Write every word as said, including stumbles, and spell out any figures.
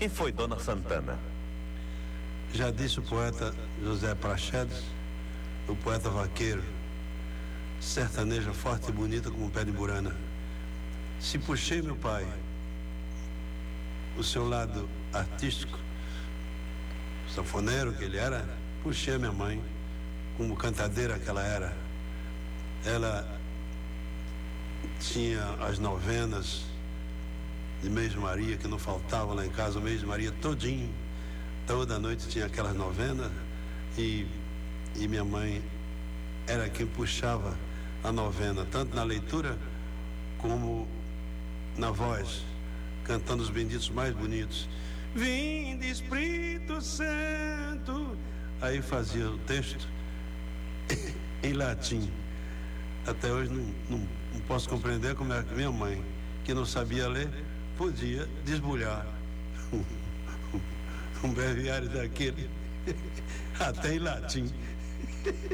Quem foi Dona Santana? Já disse o poeta José Praxedes, o poeta vaqueiro, sertaneja forte e bonita como um pé de burana. Se puxei, meu pai, o seu lado artístico, sanfoneiro que ele era, puxei a minha mãe, como cantadeira que ela era. Ela tinha as novenas de Mês de Maria, que não faltava lá em casa, o Mês de Maria todinho, toda noite tinha aquelas novenas, e, e minha mãe era quem puxava a novena, tanto na leitura como na voz, cantando os benditos mais bonitos. Vinde Espírito Santo. Aí fazia o texto em latim. Até hoje não, não, não posso compreender como é que minha mãe, que não sabia ler, podia desbulhar um, um breviário daquele até em latim.